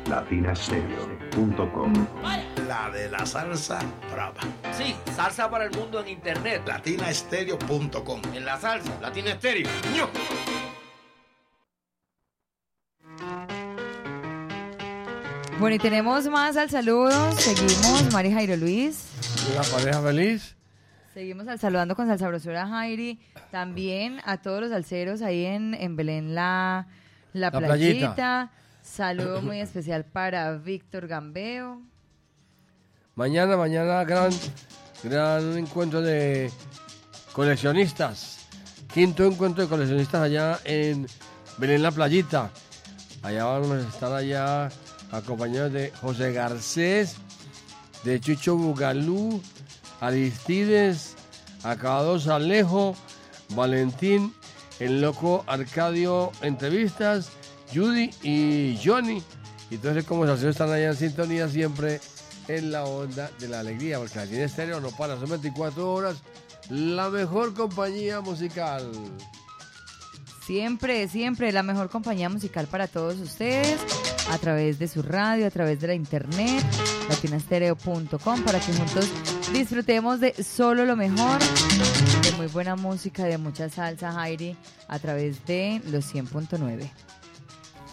latinastereo.com. La de la salsa brava. Sí, salsa para el mundo en internet. latinastereo.com. En la salsa, Latina Estéreo. ¡Ñu! Bueno, y tenemos más al saludo. Seguimos, Mari Jairo Luis. La pareja feliz. Seguimos al saludando con Salsa Brosura Jairi. También a todos los salseros ahí en Belén la playita. Saludo muy especial para Víctor Gambeo. Mañana gran encuentro de coleccionistas. Quinto encuentro de coleccionistas allá en Belén la Playita. Allá vamos a estar allá acompañados de José Garcés, de Chucho Bugalú, Aristides, Acabados Alejo, Valentín, el loco Arcadio Entrevistas, Judy y Johnny. Y entonces como salseros están allá en sintonía siempre en la onda de la alegría, porque aquí en Estéreo no para, son 24 horas, la mejor compañía musical. Siempre, siempre la mejor compañía musical para todos ustedes, a través de su radio, a través de la internet, latinastereo.com, para que juntos disfrutemos de solo lo mejor, de muy buena música, de mucha salsa, Jairi, a través de los 100.9.